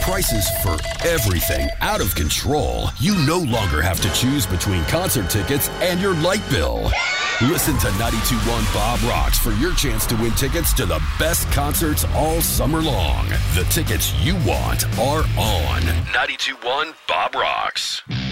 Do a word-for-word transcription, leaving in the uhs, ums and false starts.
prices for everything out of control, you no longer have to choose between concert tickets and your light bill. Listen to ninety-two point one Bob Rocks for your chance to win tickets to the best concerts all summer long. The tickets you want are on ninety-two point one Bob Rocks.